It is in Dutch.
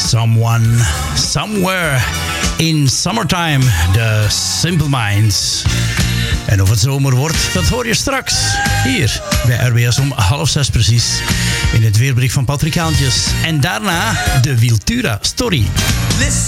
Someone, Somewhere in Summertime, The Simple Minds. En of het zomer wordt, dat hoor je straks. Hier, bij RWS om 5:30 precies. In het weerbericht van Patrick Haantjes. En daarna de Wiltura Story. Listen.